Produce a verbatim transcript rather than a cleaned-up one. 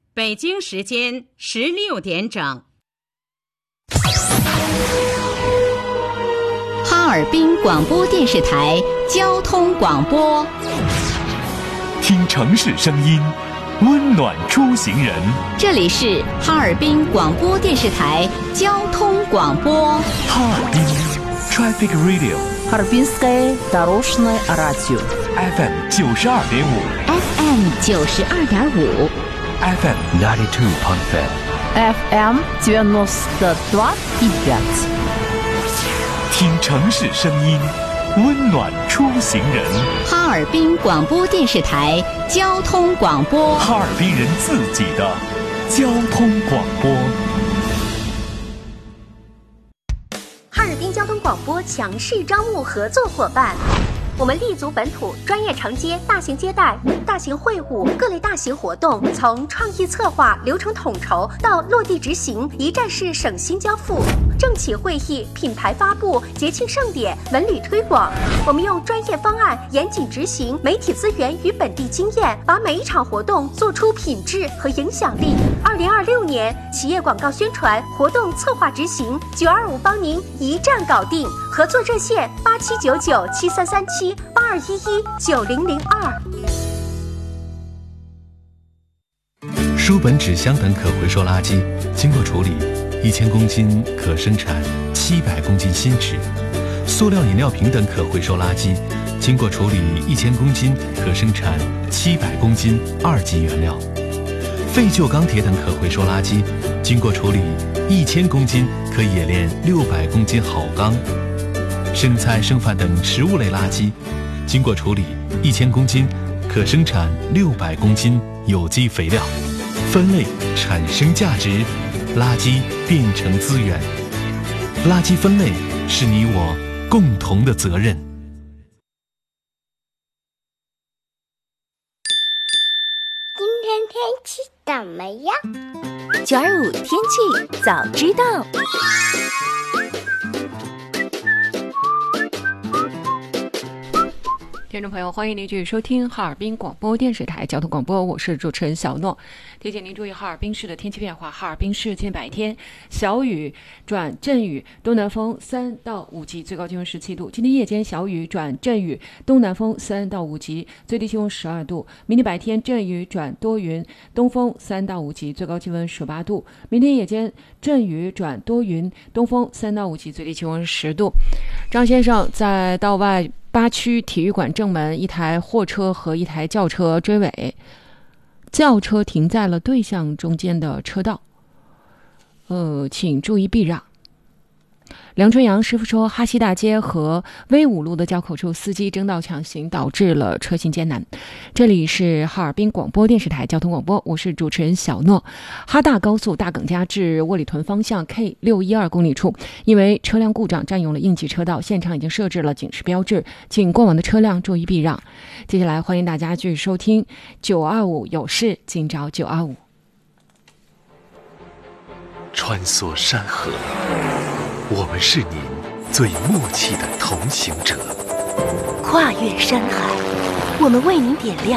北京时间十六点整。 哈尔滨广播电视台交通广播， 听城市声音，温暖出行人。 这里是哈尔滨广播电视台交通广播。 哈尔滨 Traffic Radio， Харбинское дорожное радио F M 九十二点五 F M 九十二点五 F M ninety two point five F M девяносто два и пять。 听城市声音，温暖出行人。 哈尔滨广播电视台交通广播， 哈尔滨人自己的交通广播。 哈尔滨交通广播强势招募合作伙伴。我们立足本土，专业承接大型接待、大型会晤、各类大型活动，从创意策划、流程统筹到落地执行，一站式省心交付。政企会议、品牌发布、节庆盛典、文旅推广，我们用专业方案严谨执行，媒体资源与本地经验，把每一场活动做出品质和影响力。二零二六年企业广告宣传、活动策划执行，九二五帮您一站搞定。合作热线八七九九七三三七八二一一九零零二。 书本、纸箱等可回收垃圾经过处理，一千公斤可生产七百公斤新纸；塑料饮料瓶等可回收垃圾经过处理，一千公斤可生产七百公斤二级原料；废旧钢铁等可回收垃圾经过处理，一千公斤可冶炼六百公斤好钢；生菜、剩饭等食物类垃圾经过处理，一千公斤可生产六百公斤有机肥料。分类产生价值，垃圾变成资源。垃圾分类是你我共同的责任。 今天天气怎么样？ 九二五天气早知道。 听众朋友，欢迎您继续收听哈尔滨广播电视台交通广播，我是主持人小诺。提醒您注意哈尔滨市的天气变化。哈尔滨市今天白天小雨转阵雨，东南风三到五级，最高气温十七度。今天夜间小雨转阵雨，东南风三到五级，最低气温十二度。明天白天阵雨转多云，东风三到五级，最高气温十八度。明天夜间阵雨转多云，东风三到五级，最低气温十度。张先生在道外八区体育馆正门，一台货车和一台轿车追尾，轿车停在了对向中间的车道，呃，请注意避让。梁春阳师傅说，哈西大街和威武路的交口处司机争道抢行，导致了车行艰难。这里是哈尔滨广播电视台交通广播，我是主持人小诺。哈大高速大耿家至窝里屯方向 K 六一二公里处，因为车辆故障占用了应急车道，现场已经设置了警示标志，请过往的车辆注意避让。接下来欢迎大家继续收听九二五有事今朝九二五。 穿梭山河，我们是您最默契的同行者。 跨越山海，我们为您点亮